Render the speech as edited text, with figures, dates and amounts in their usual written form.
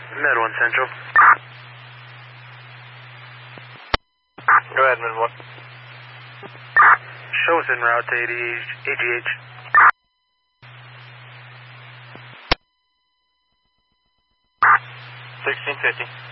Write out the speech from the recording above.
Med 1 Central. Go ahead, Med 1. Show us en route to AGH. $16.50.